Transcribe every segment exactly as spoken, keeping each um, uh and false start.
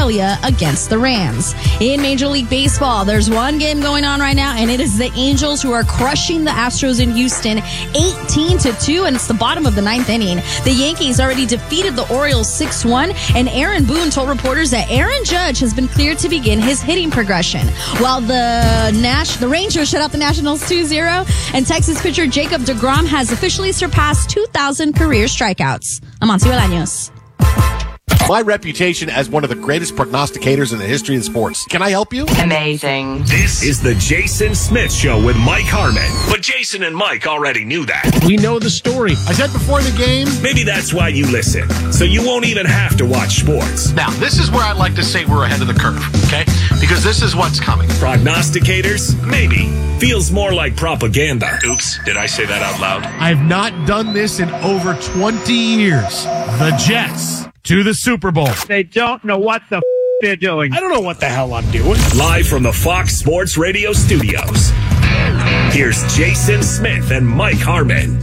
Australia against the Rams. In Major League Baseball, there's one game going on right now, and it is the Angels who are crushing the Astros in Houston eighteen to two, and it's the bottom of the ninth inning. The Yankees already defeated the Orioles six one, and Aaron Boone told reporters that Aaron Judge has been cleared to begin his hitting progression. While the Nash, the Rangers shut out the Nationals two zero, and Texas pitcher Jacob deGrom has officially surpassed two thousand career strikeouts. Amancio Bolaños. My reputation as one of the greatest prognosticators in the history of sports. Can I help you? Amazing. This is the Jason Smith Show with Mike Harmon. But Jason and Mike already knew that. We know the story. I said before the game. Maybe that's why you listen, so you won't even have to watch sports. Now, this is where I like to say we're ahead of the curve, okay? Because this is what's coming. Prognosticators? Maybe. Feels more like propaganda. Oops, did I say that out loud? I've not done this in over twenty years. The Jets to the Super Bowl. They don't know what the f- they're doing. I don't know what the hell I'm doing. Live from the Fox Sports Radio studios. Here's Jason Smith and Mike Harmon.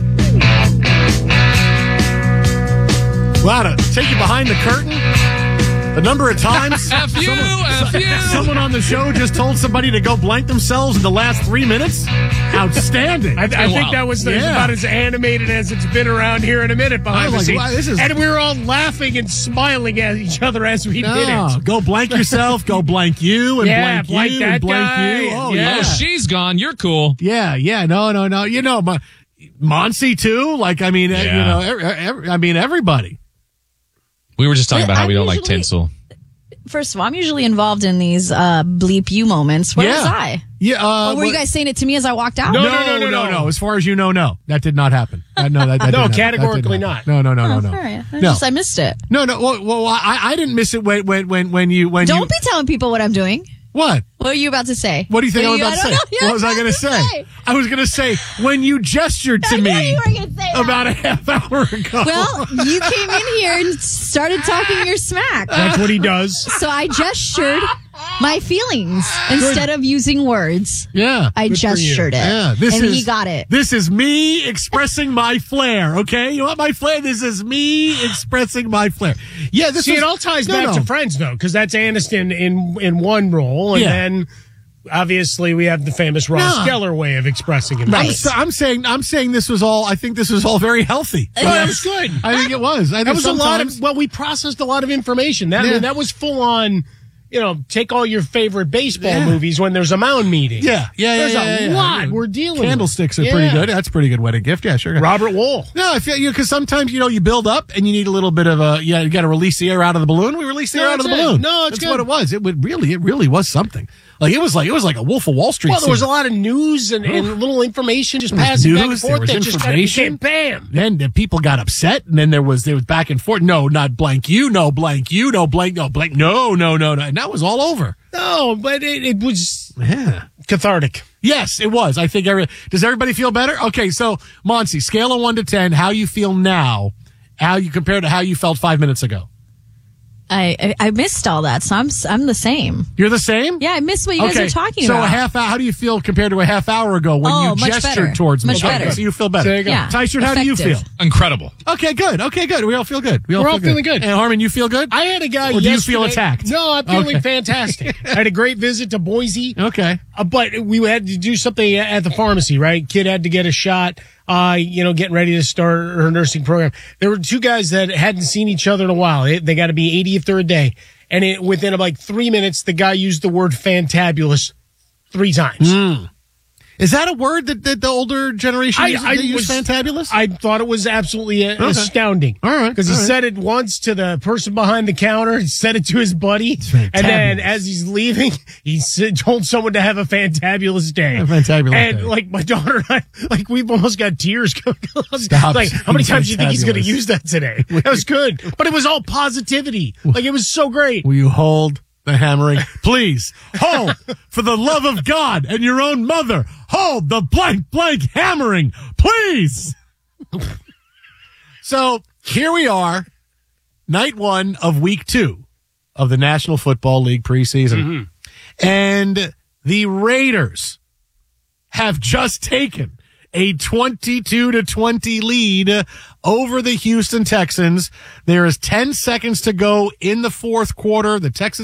Wow, to take you behind the curtain. The number of times F you, someone, F you. someone on the show just told somebody to go blank themselves in the last three minutes. Outstanding. I, I Oh, think wow. that was the, Yeah. about as animated as it's been around here in a minute behind I was the like, scenes. wow, this is- And we were all laughing and smiling at each other as we did No, it. go blank yourself, go blank you, and Yeah, blank, blank you, that and blank guy, you. Oh, yeah. yeah. Oh, she's gone. You're cool. Yeah, yeah, no, no, no. You know, my, Monsi too. Like, I mean, eh, Yeah. you know, every, every, I mean, everybody. We were just talking about how I'm we don't like usually- tinsel. First of all, I'm usually involved in these uh, bleep you moments. Where yeah. was I? Yeah. Uh, Or were you what- guys saying it to me as I walked out? No, No, no, no, no, no, no, no. As far as you know, no, that did not happen. Uh, no, that, that No, didn't happen. That didn't categorically happen. not. No, no, no, Oh, no, no. all right. I No. just I missed it. No, no. Well, well I, I didn't miss it when, when, when, when you, when Don't you. be telling people what I'm doing. What? What are you about to say? What do you think I was What about to are say? you- I don't know. What was I going to say? say? I was going to say when you gestured to I knew me you were gonna say that. about a half hour ago. Well, you came in here and started talking your smack. That's what he does. So I gestured my feelings instead of using words. yeah. I Good for you. gestured it. Yeah, this and is, he got it. This is me expressing my flair, okay? You want my flair? This is me expressing my flair. Yeah, this See, is, it all ties no, back no. to Friends, though, because that's Aniston in in one role, and Yeah. then obviously we have the famous Ross No. Geller way of expressing I'm, himself. s- I'm saying, I'm saying this was all. I think this was all very healthy. Oh, that was good. I think it was. I think That was a lot sometimes- of, well, we processed a lot of information. That, I Yeah. mean, that was full on, you know, take all your favorite baseball Yeah. movies when there's a mound meeting. Yeah, yeah, yeah. There's yeah, a yeah, lot yeah. we're dealing with. Candlesticks are Yeah. pretty good. That's a pretty good wedding gift. Yeah, sure. Robert Wool. No, I feel you because sometimes you know you build up and you need a little bit of a yeah. You got to release the air out of the balloon. We released the No, air out of the that's it. balloon. No, it's that's good. what it was. It would really, it really was something. Like it was like it was like a Wolf of Wall Street. Well, there was a scene. lot of news and, and little information just There was passing back and news, there forth was that just kind of information. became bam. Then the people got upset, and then there was there was back and forth. No, not blank you. No, blank you. No, blank. No, blank. No, no, no, no. And that was all over. No, but it, it was Yeah. cathartic. Yes, it was. I think every does everybody feel better? Okay, so Monsi, scale of one to ten, how you feel now, how you compare to how you felt five minutes ago. I, I I missed all that, so I'm I'm the same. You're the same? Yeah, I missed what you guys okay. are talking so about. a half hour, how do you feel compared to a half hour ago when Oh, you much gestured better. towards me? Much Okay, better. so you feel better. There you go. Yeah. Tyson, how do you feel? Effective. Incredible. Okay, good. Okay, good. We all feel good. We all We're feel all feeling good. And Harmon, you feel good? I had a guy Or do you yesterday- feel attacked? No, I'm feeling Okay. fantastic. I had a great visit to Boise. Okay. Uh, but we had to do something at the pharmacy, right? Kid had to get a shot, uh, you know, getting ready to start her nursing program. There were two guys that hadn't seen each other in a while. They, they got to be eightieth or a day. And it, within like three minutes, the guy used the word fantabulous three times. Mm. Is that a word that, that the older generation I- uses? I They use was- fantabulous? I thought it was absolutely uh, Okay. astounding. All right, Because he all right. said it once to the person behind the counter, he said it to his buddy, and then fantabulous. as he's leaving, he said, told someone to have a fantabulous day. A fantabulous and day. like my daughter and I, like we've almost got tears coming. Stop Like, how many times do you think he's going to fantabulous. use that today? That was good, but it was all positivity. Like it was so great. Will you hold the hammering? Please hold, for the love of God and your own mother, hold the blank blank hammering, please. So here we are, night one of week two of the National Football League preseason. Mm-hmm. And the Raiders have just taken a twenty-two to twenty lead over the Houston Texans. There is ten seconds to go in the fourth quarter. The Texans